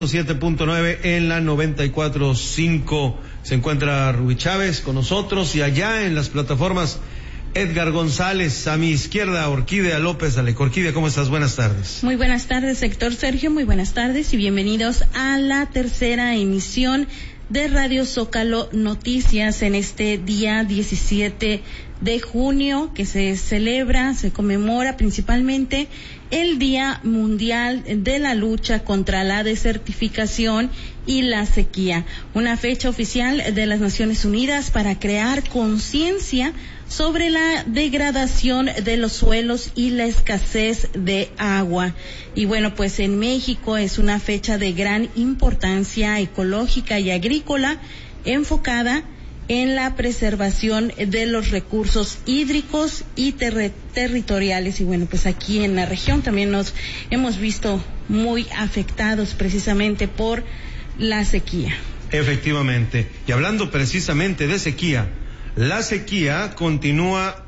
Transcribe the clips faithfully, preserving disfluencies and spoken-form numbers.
siete punto nueve en la noventa y cuatro punto cinco. Se encuentra Rubí Chávez con nosotros, y allá en las plataformas Edgar González, a mi izquierda Orquídea López Aleco. Orquídea, ¿cómo estás? Buenas tardes. Muy buenas tardes, Héctor Sergio, muy buenas tardes y bienvenidos a la tercera emisión de Radio Zócalo Noticias en este día diecisiete de junio, que se celebra, se conmemora principalmente el Día Mundial de la Lucha contra la Desertificación y la Sequía, una fecha oficial de las Naciones Unidas para crear conciencia sobre la degradación de los suelos y la escasez de agua. Y bueno, pues en México es una fecha de gran importancia ecológica y agrícola, enfocada en la preservación de los recursos hídricos y ter- territoriales. Y bueno, pues aquí en la región también nos hemos visto muy afectados precisamente por la sequía. Efectivamente. Y hablando precisamente de sequía, la sequía continúa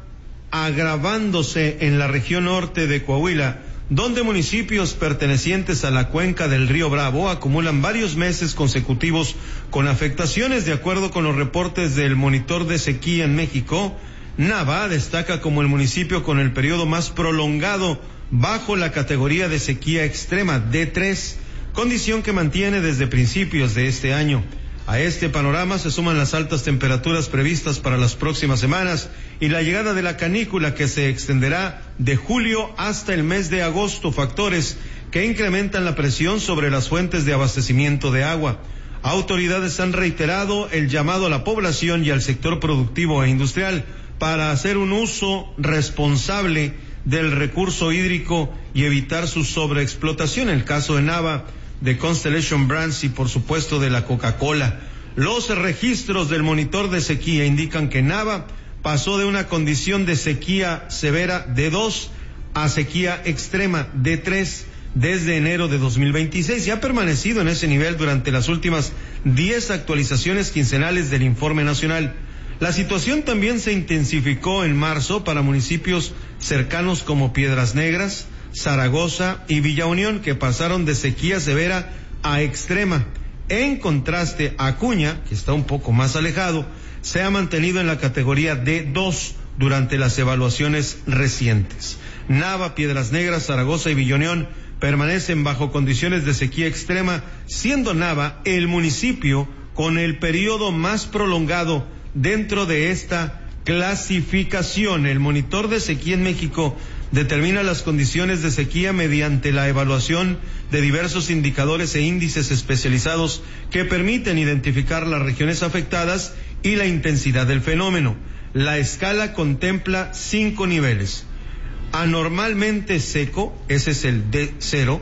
agravándose en la región norte de Coahuila, donde municipios pertenecientes a la cuenca del río Bravo acumulan varios meses consecutivos con afectaciones. De acuerdo con los reportes del Monitor de Sequía en México, Nava destaca como el municipio con el periodo más prolongado bajo la categoría de sequía extrema D tres, condición que mantiene desde principios de este año. A este panorama se suman las altas temperaturas previstas para las próximas semanas y la llegada de la canícula, que se extenderá de julio hasta el mes de agosto, factores que incrementan la presión sobre las fuentes de abastecimiento de agua. Autoridades han reiterado el llamado a la población y al sector productivo e industrial para hacer un uso responsable del recurso hídrico y evitar su sobreexplotación. En el caso de Nava, de Constellation Brands y por supuesto de la Coca-Cola. Los registros del monitor de sequía indican que Nava pasó de una condición de sequía severa D dos a sequía extrema D tres desde enero de dos mil veintiséis y ha permanecido en ese nivel durante las últimas diez actualizaciones quincenales del informe nacional. La situación también se intensificó en marzo para municipios cercanos como Piedras Negras, Zaragoza y Villa Unión, que pasaron de sequía severa a extrema. En contraste, Acuña, que está un poco más alejado, se ha mantenido en la categoría D dos durante las evaluaciones recientes. Nava, Piedras Negras, Zaragoza y Villa Unión permanecen bajo condiciones de sequía extrema, siendo Nava el municipio con el periodo más prolongado dentro de esta clasificación. El monitor de sequía en México determina las condiciones de sequía mediante la evaluación de diversos indicadores e índices especializados que permiten identificar las regiones afectadas y la intensidad del fenómeno. La escala contempla cinco niveles: anormalmente seco, ese es el D cero,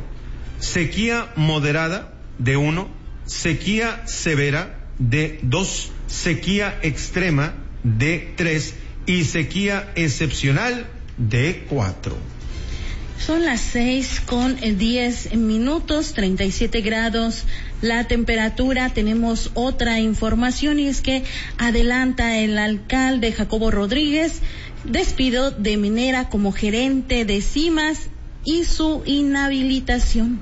sequía moderada, D uno, sequía severa, D dos, sequía extrema, D tres y sequía excepcional, D cuatro. Son las seis con diez minutos, treinta y siete grados la temperatura. Tenemos otra información, y es que adelanta el alcalde Jacobo Rodríguez despido de Minera como gerente de CIMAS y su inhabilitación.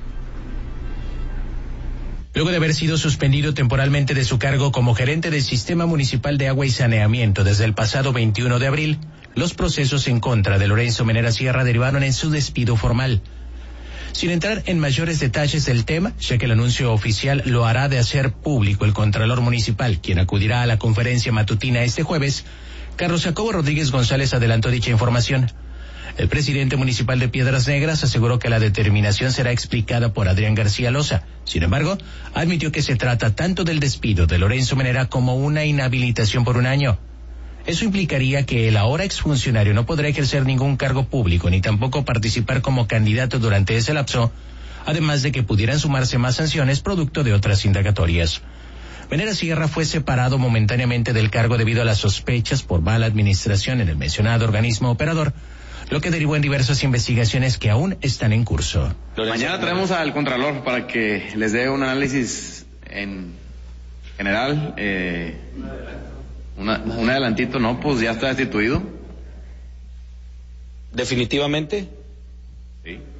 Luego de haber sido suspendido temporalmente de su cargo como gerente del Sistema Municipal de Agua y Saneamiento desde el pasado veintiuno de abril, los procesos en contra de Lorenzo Menera Sierra derivaron en su despido formal. Sin entrar en mayores detalles del tema, ya que el anuncio oficial lo hará de hacer público el Contralor Municipal, quien acudirá a la conferencia matutina este jueves, Carlos Jacobo Rodríguez González adelantó dicha información. El presidente municipal de Piedras Negras aseguró que la determinación será explicada por Adrián García Loza. Sin embargo, admitió que se trata tanto del despido de Lorenzo Menera como una inhabilitación por un año. Eso implicaría que el ahora exfuncionario no podrá ejercer ningún cargo público ni tampoco participar como candidato durante ese lapso, además de que pudieran sumarse más sanciones producto de otras indagatorias. Menera Sierra fue separado momentáneamente del cargo debido a las sospechas por mala administración en el mencionado organismo operador, lo que derivó en diversas investigaciones que aún están en curso. Mañana traemos al Contralor para que les dé un análisis en general. Eh, una, un adelantito, ¿no? Pues ya está destituido. ¿Definitivamente? Sí.